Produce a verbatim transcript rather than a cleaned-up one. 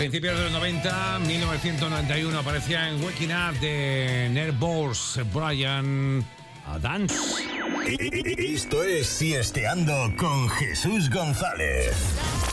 Principios de los noventa, mil novecientos noventa y uno, aparecía en Waking Up de Nervous Brian Adams. Esto es Siesteando con Jesús González.